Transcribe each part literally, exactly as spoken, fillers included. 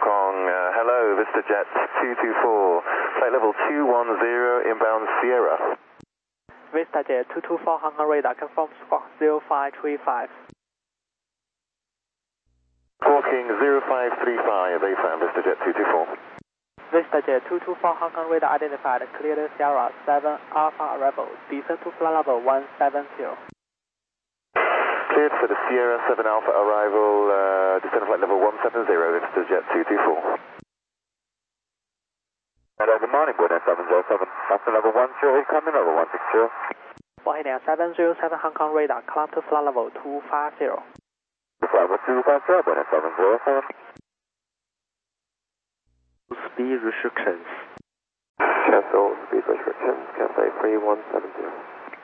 Kong, uh, hello, VistaJet two two four, flight level two one zero, inbound Sierra. VistaJet two two four, Hong Kong radar, confirm squawk zero five three five. Squawking zero five three five, A F A M, VistaJet two two four. VistaJet two two four, Hong Kong radar identified, cleared Sierra seven Alpha arrival, descend to flight level one seven zero. Cleared for the Sierra seven Alpha arrival, uh, descend flight level one seven zero, VistaJet two two four. Hello, good morning, Boeing seven zero seven, Alpha level one zero eight, coming over one six zero. Boeing seven zero seven, Hong Kong radar, climb to flight level two five zero. Flight level two five zero, Boeing seven zero seven. Speed restrictions. Cancel speed restrictions, Cathay three one seven zero.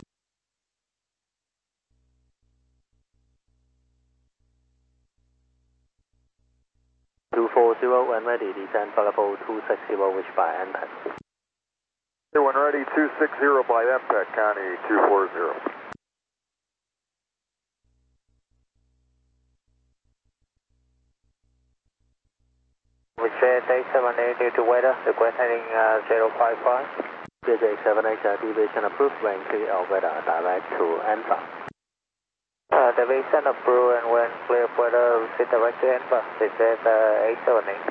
two four zero, when ready, descend flight level two six zero, which by N P E C. When ready, two six zero by N P E C, County two four zero. With J H seven eight due to weather, request heading uh, zero five five. J H seven eight uh, deviation approved, range three of weather, direct to N P A. Uh, deviation approved and when clear of weather, proceed direct to N P A. This is uh, eight seven eight.